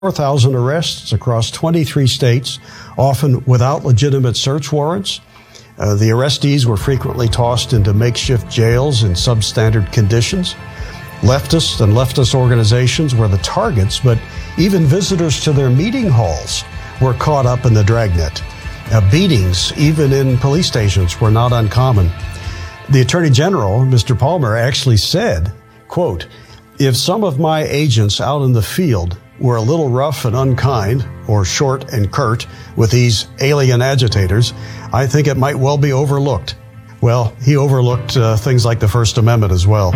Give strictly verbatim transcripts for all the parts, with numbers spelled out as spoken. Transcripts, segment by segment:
four thousand arrests across twenty-three states, often without legitimate search warrants. Uh, the arrestees were frequently tossed into makeshift jails in substandard conditions. Leftists and leftist organizations were the targets, but even visitors to their meeting halls were caught up in the dragnet. Uh, beatings, even in police stations, were not uncommon. The Attorney General, Mister Palmer, actually said, quote, "If some of my agents out in the field were a little rough and unkind, or short and curt with these alien agitators, I think it might well be overlooked." Well, he overlooked uh, things like the First Amendment as well.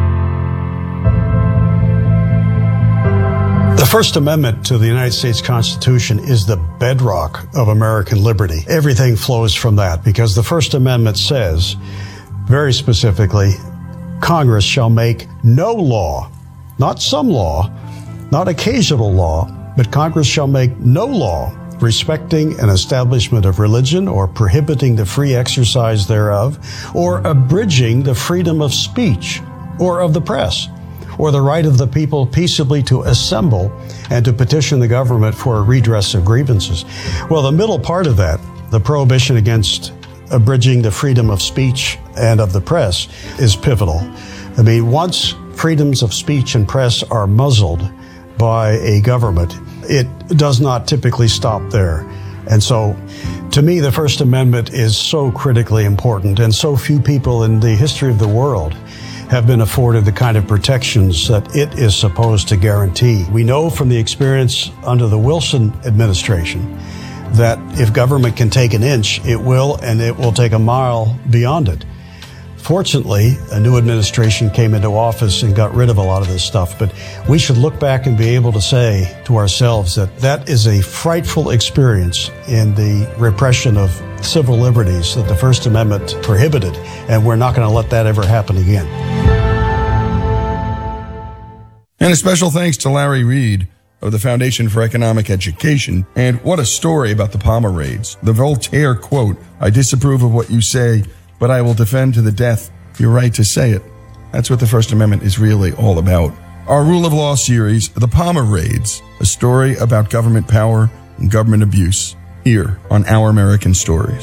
The First Amendment to the United States Constitution is the bedrock of American liberty. Everything flows from that because the First Amendment says, very specifically, Congress shall make no law, not some law, not occasional law, but Congress shall make no law respecting an establishment of religion or prohibiting the free exercise thereof or abridging the freedom of speech or of the press or the right of the people peaceably to assemble and to petition the government for a redress of grievances. Well, the middle part of that, the prohibition against abridging the freedom of speech and of the press, is pivotal. I mean, once freedoms of speech and press are muzzled by a government, it does not typically stop there. And so, to me, the First Amendment is so critically important, and so few people in the history of the world have been afforded the kind of protections that it is supposed to guarantee. We know from the experience under the Wilson administration that if government can take an inch, it will, and it will take a mile beyond it. Fortunately, a new administration came into office and got rid of a lot of this stuff, but we should look back and be able to say to ourselves that that is a frightful experience in the repression of civil liberties that the First Amendment prohibited, and we're not going to let that ever happen again. And a special thanks to Larry Reed of the Foundation for Economic Education. And what a story about the Palmer raids. The Voltaire quote, "I disapprove of what you say, but I will defend to the death your right to say it." That's what the First Amendment is really all about. Our Rule of Law series, The Palmer Raids, a story about government power and government abuse, here on Our American Stories.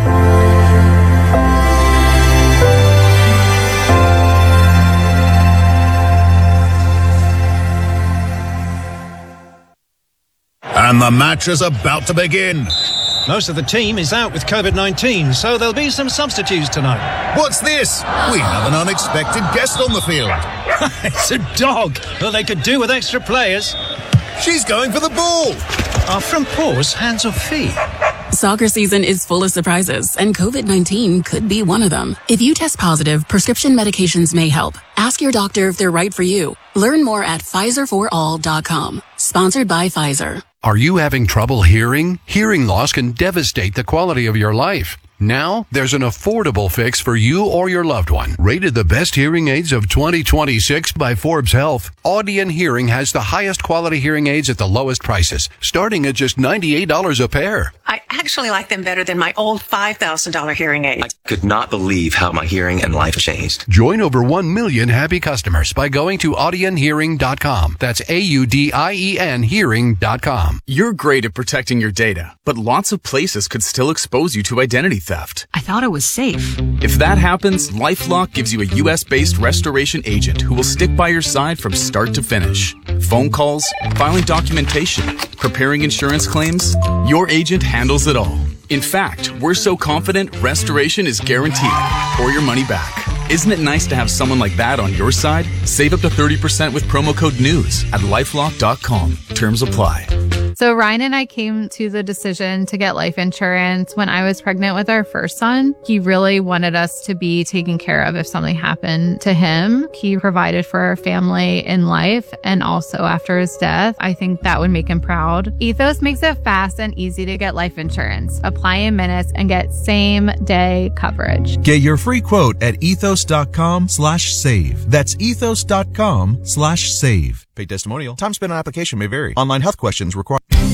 And the match is about to begin. Most of the team is out with COVID nineteen, so there'll be some substitutes tonight. What's this? We have an unexpected guest on the field. It's a dog. Well, they could do with extra players. She's going for the ball. Are front paws hands or feet? Soccer season is full of surprises, and COVID nineteen could be one of them. If you test positive, prescription medications may help. Ask your doctor if they're right for you. Learn more at Pfizer for all dot com. Sponsored by Pfizer. Are you having trouble hearing? Hearing loss can devastate the quality of your life. Now, there's an affordable fix for you or your loved one. Rated the best hearing aids of twenty twenty-six by Forbes Health, Audien Hearing has the highest quality hearing aids at the lowest prices, starting at just ninety-eight dollars a pair. I actually like them better than my old five thousand dollars hearing aid. I could not believe how my hearing and life changed. Join over one million happy customers by going to audien hearing dot com. That's A U D I E N hearing dot com. You're great at protecting your data, but lots of places could still expose you to identity theft. I thought it was safe. If that happens, LifeLock gives you a U S-based restoration agent who will stick by your side from start to finish. Phone calls, filing documentation, preparing insurance claims, your agent handles it all. In fact, we're so confident restoration is guaranteed or your money back. Isn't it nice to have someone like that on your side? Save up to thirty percent with promo code NEWS at lifelock dot com. Terms apply. So Ryan and I came to the decision to get life insurance when I was pregnant with our first son. He really wanted us to be taken care of if something happened to him. He provided for our family in life and also after his death. I think that would make him proud. Ethos makes it fast and easy to get life insurance. Apply in minutes and get same day coverage. Get your free quote at ethos dot com slash save. That's ethos dot com slash save. Paid testimonial. Time spent on application may vary. Online health questions require.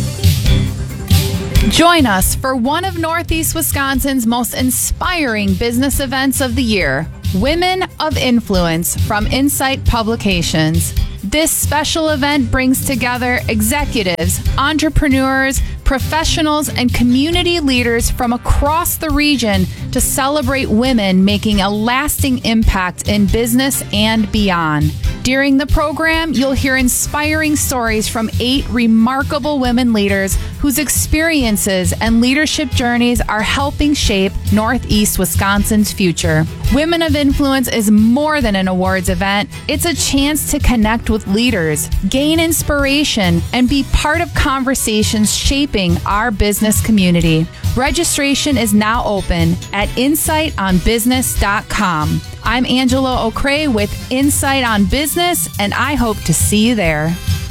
Join us for one of Northeast Wisconsin's most inspiring business events of the year, Women of Influence from Insight Publications. This special event brings together executives, entrepreneurs, professionals, and community leaders from across the region to celebrate women making a lasting impact in business and beyond. During the program, you'll hear inspiring stories from eight remarkable women leaders whose experiences and leadership journeys are helping shape Northeast Wisconsin's future. Women of Influence is more than an awards event. It's a chance to connect with leaders, gain inspiration, and be part of conversations shaping our business community. Registration is now open at insight on business dot com. I'm Angela O'Cray with Insight on Business, and I hope to see you there.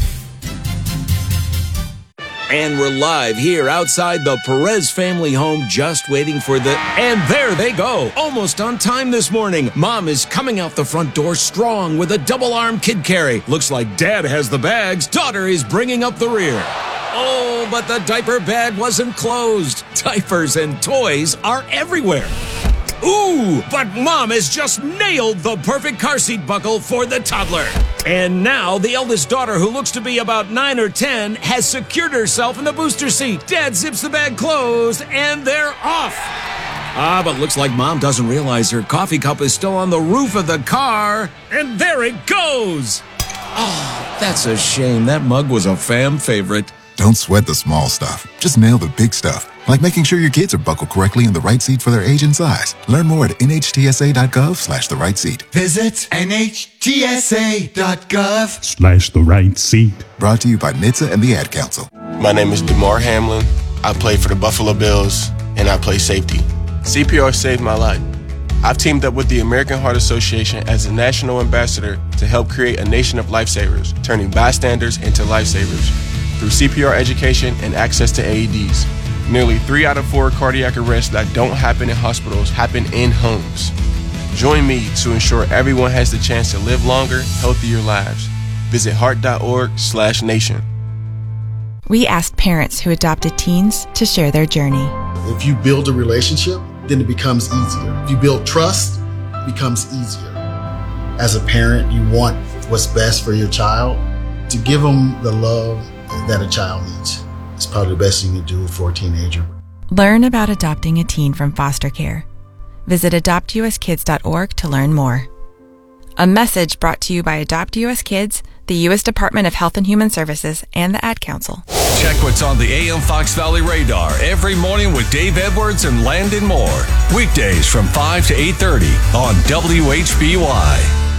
And we're live here outside the Perez family home, just waiting for the... And there they go, almost on time this morning. Mom is coming out the front door strong with a double-arm kid carry. Looks like Dad has the bags. Daughter is bringing up the rear. Oh, but the diaper bag wasn't closed. Diapers and toys are everywhere. Ooh, but Mom has just nailed the perfect car seat buckle for the toddler. And now the eldest daughter, who looks to be about nine or ten, has secured herself in the booster seat. Dad zips the bag closed, and they're off. Ah, but looks like Mom doesn't realize her coffee cup is still on the roof of the car. And there it goes. Oh, that's a shame. That mug was a fam favorite. Don't sweat the small stuff. Just nail the big stuff, like making sure your kids are buckled correctly in the right seat for their age and size. Learn more at nhtsa.gov slash the right seat. Visit nhtsa.gov slash the right seat. Brought to you by N H T S A and the Ad Council. My name is DeMar Hamlin. I play for the Buffalo Bills, and I play safety. C P R saved my life. I've teamed up with the American Heart Association as a national ambassador to help create a nation of lifesavers, turning bystanders into lifesavers. Through C P R education and access to A E Ds. Nearly three out of four cardiac arrests that don't happen in hospitals happen in homes. Join me to ensure everyone has the chance to live longer, healthier lives. Visit heart.org slash nation. We asked parents who adopted teens to share their journey. If you build a relationship, then it becomes easier. If you build trust, it becomes easier. As a parent, you want what's best for your child. To give them the love that a child needs. It's probably the best thing you can do for a teenager. Learn about adopting a teen from foster care. Visit adopt u s kids dot org to learn more. A message brought to you by Adopt U S Kids, the U S Department of Health and Human Services, and the Ad Council. Check what's on the A M Fox Valley radar every morning with Dave Edwards and Landon Moore. Weekdays from five to eight thirty on W H B Y.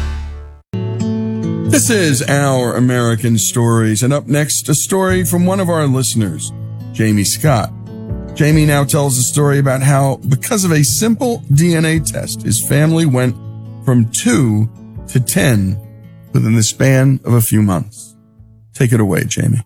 This is Our American Stories, and up next, a story from one of our listeners, Jamie Scott. Jamie now tells a story about how, because of a simple D N A test, his family went from two to ten within the span of a few months. Take it away, Jamie.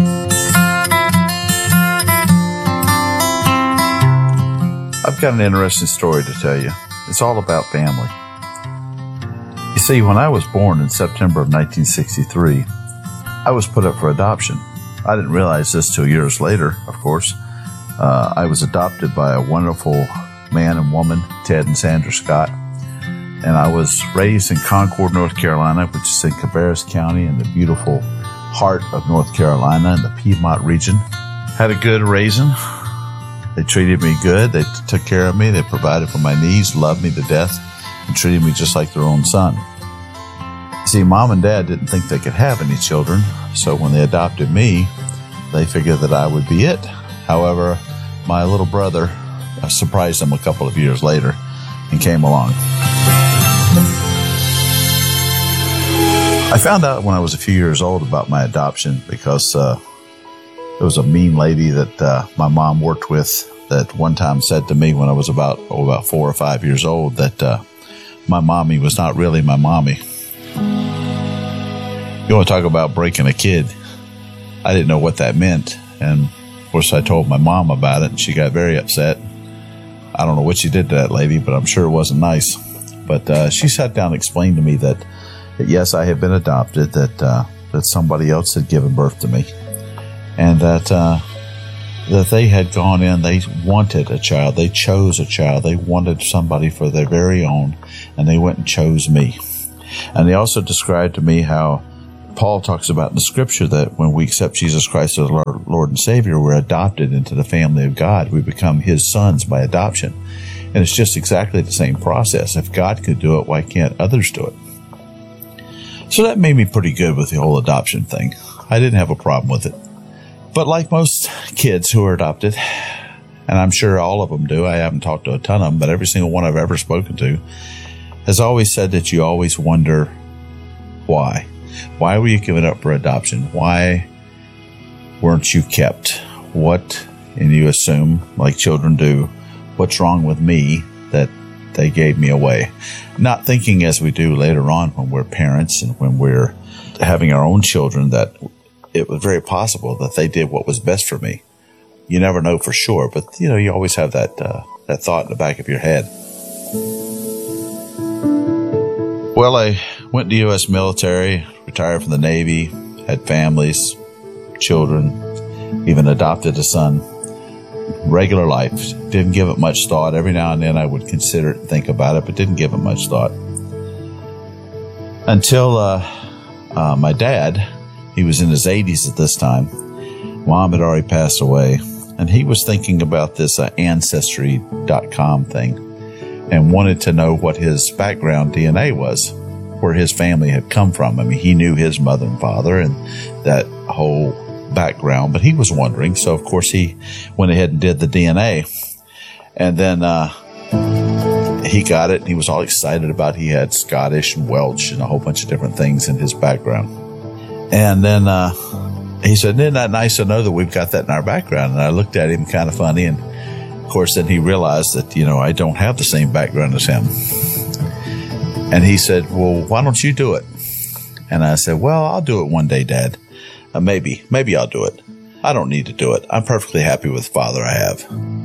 I've got an interesting story to tell you. It's all about family. You see, when I was born in September of nineteen sixty-three, I was put up for adoption. I didn't realize this till years later, of course. Uh, I was adopted by a wonderful man and woman, Ted and Sandra Scott. And I was raised in Concord, North Carolina, which is in Cabarrus County in the beautiful heart of North Carolina in the Piedmont region. Had a good raising. They treated me good. They took care of me. They provided for my needs, loved me to death, and treated me just like their own son. See, Mom and Dad didn't think they could have any children, so when they adopted me, they figured that I would be it. However, my little brother I surprised them a couple of years later and came along. I found out when I was a few years old about my adoption because uh, there was a mean lady that uh, my mom worked with that one time said to me when I was about, oh, about four or five years old that uh, my mommy was not really my mommy. You want to talk about breaking a kid? I didn't know what that meant. And, of course, I told my mom about it, and she got very upset. I don't know what she did to that lady, but I'm sure it wasn't nice. But uh, she sat down and explained to me that, that yes, I had been adopted, that uh, that somebody else had given birth to me, and that uh, that they had gone in, they wanted a child, they chose a child, they wanted somebody for their very own, and they went and chose me. And they also described to me how Paul talks about in the scripture that when we accept Jesus Christ as our Lord and Savior, we're adopted into the family of God. We become his sons by adoption. And it's just exactly the same process. If God could do it, why can't others do it? So that made me pretty good with the whole adoption thing. I didn't have a problem with it. But like most kids who are adopted, and I'm sure all of them do, I haven't talked to a ton of them, but every single one I've ever spoken to has always said that you always wonder why. Why were you given up for adoption? Why weren't you kept? What, and you assume, like children do, what's wrong with me that they gave me away? Not thinking as we do later on when we're parents and when we're having our own children that it was very possible that they did what was best for me. You never know for sure, but you know, you always have that uh, that thought in the back of your head. Well, I went to U S military, retired from the Navy, had families, children, even adopted a son. Regular life. Didn't give it much thought. Every now and then I would consider it and think about it, but didn't give it much thought. Until uh, uh, my dad, he was in his eighties at this time. Mom had already passed away. And he was thinking about this uh, Ancestry dot com thing and wanted to know what his background D N A was, where his family had come from. I mean, he knew his mother and father and that whole background, but he was wondering. So, of course, he went ahead and did the D N A. And then uh, he got it, and he was all excited about it. He had Scottish and Welsh and a whole bunch of different things in his background. And then uh, he said, isn't that nice to know that we've got that in our background? And I looked at him kind of funny. And, of course, then he realized that, you know, I don't have the same background as him. And he said, well, why don't you do it? And I said, well, I'll do it one day, Dad. Uh, maybe. Maybe I'll do it. I don't need to do it. I'm perfectly happy with the father I have.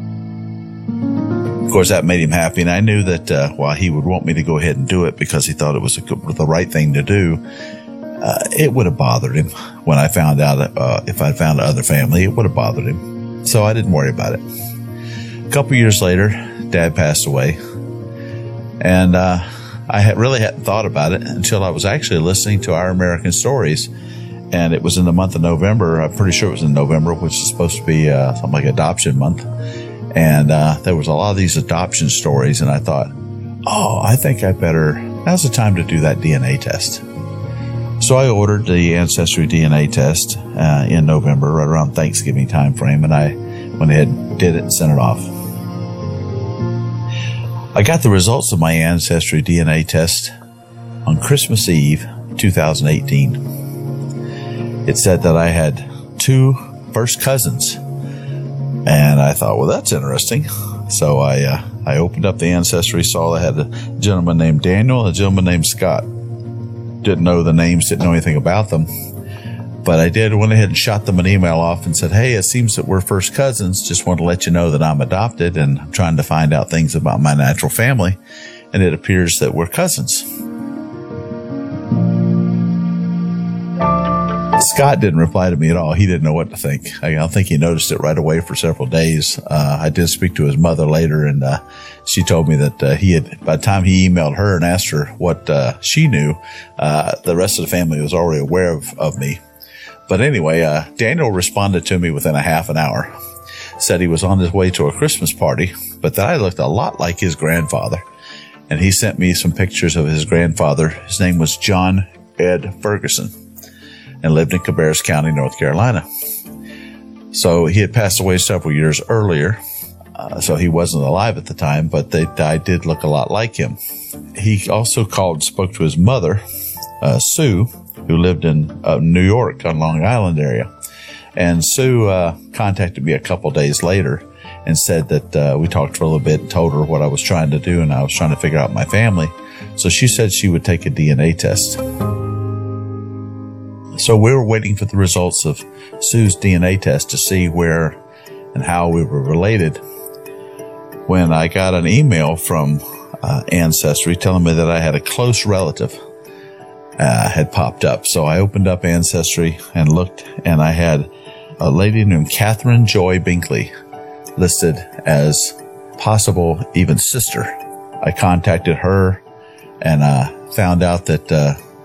Of course, that made him happy. And I knew that uh, while he would want me to go ahead and do it because he thought it was a, the right thing to do, Uh, it would have bothered him when I found out, uh, if I found another family, it would have bothered him. So I didn't worry about it. A couple years later, Dad passed away. And uh, I had really hadn't thought about it until I was actually listening to Our American Stories. And it was in the month of November. I'm pretty sure it was in November, which is supposed to be uh, something like Adoption Month. And uh, there was a lot of these adoption stories. And I thought, oh, I think I better, now's the time to do that D N A test. So I ordered the Ancestry D N A test uh, in November, right around Thanksgiving time frame, and I went ahead and did it and sent it off. I got the results of my Ancestry D N A test on Christmas Eve, two thousand eighteen. It said that I had two first cousins, and I thought, well, that's interesting. So I uh, I opened up the Ancestry, saw I had a gentleman named Daniel and a gentleman named Scott. Didn't know the names, didn't know anything about them. But I did, went ahead and shot them an email off and said, hey, it seems that we're first cousins. Just want to let you know that I'm adopted and I'm trying to find out things about my natural family. And it appears that we're cousins. Scott didn't reply to me at all. He didn't know what to think. I don't think he noticed it right away for several days. Uh, I did speak to his mother later, and uh, she told me that uh, he had, by the time he emailed her and asked her what uh, she knew, uh, the rest of the family was already aware of, of me. But anyway, uh, Daniel responded to me within a half an hour. Said he was on his way to a Christmas party, but that I looked a lot like his grandfather. And he sent me some pictures of his grandfather. His name was John Ed Ferguson, and lived in Cabarrus County, North Carolina. So he had passed away several years earlier, uh, so he wasn't alive at the time, but they, I did look a lot like him. He also called and spoke to his mother, uh, Sue, who lived in uh, New York on Long Island area. And Sue uh, contacted me a couple days later and said that uh, we talked for a little bit and told her what I was trying to do, and I was trying to figure out my family. So she said she would take a D N A test. So we were waiting for the results of Sue's D N A test to see where and how we were related when I got an email from uh, Ancestry telling me that I had a close relative uh, had popped up. So I opened up Ancestry and looked, and I had a lady named Catherine Joy Binkley listed as possible even sister. I contacted her and uh, found out that uh,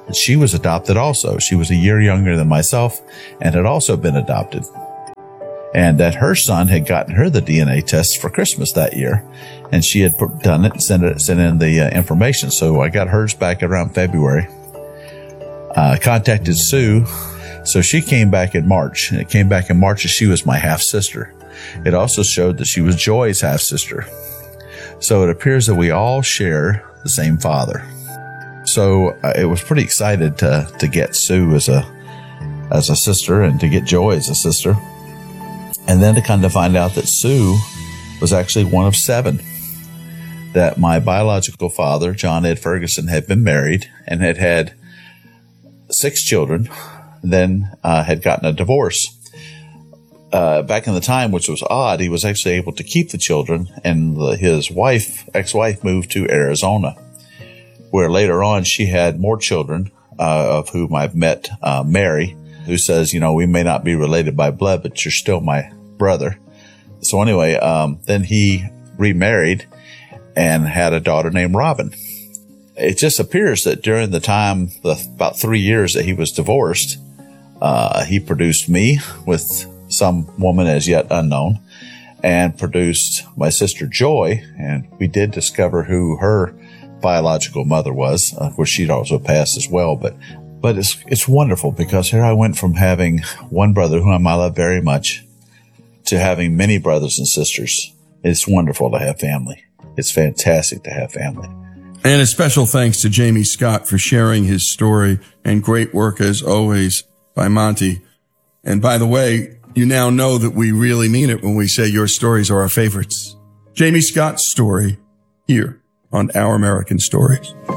she was adopted also. She was a year younger than myself and had also been adopted. And that her son had gotten her the D N A test for Christmas that year. And she had done it and sent, it, sent in the uh, information. So I got hers back around February. Uh, contacted Sue. So she came back in March. And it came back in March and she was my half-sister. It also showed that she was Joy's half-sister. So it appears that we all share the same father. So uh, it was pretty excited to to get Sue as a as a sister and to get Joy as a sister. And then to kind of find out that Sue was actually one of seven. That my biological father, John Ed Ferguson, had been married and had had six children, then uh, had gotten a divorce. Uh, back in the time, which was odd, he was actually able to keep the children, and the, his wife, ex-wife, moved to Arizona, where later on she had more children, uh, of whom I've met uh, Mary, who says, you know, we may not be related by blood, but you're still my brother. So anyway, um, then he remarried and had a daughter named Robin. It just appears that during the time, the, about three years that he was divorced, uh, he produced me with some woman as yet unknown and produced my sister Joy. And we did discover who her biological mother was. Of course, she'd also passed as well, but But it's it's wonderful because here I went from having one brother whom I love very much to having many brothers and sisters. It's wonderful to have family. It's fantastic to have family. And a special thanks to Jamie Scott for sharing his story, and great work as always by Monty. And by the way, you now know that we really mean it when we say your stories are our favorites. Jamie Scott's story here on Our American Stories.